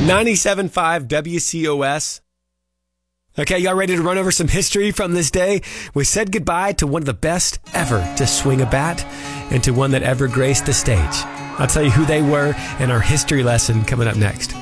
97.5 WCOS. Okay, y'all ready to run over some history from this day? We said goodbye to one of the best ever to swing a bat and to one that ever graced the stage. I'll tell you who they were in our history lesson coming up next.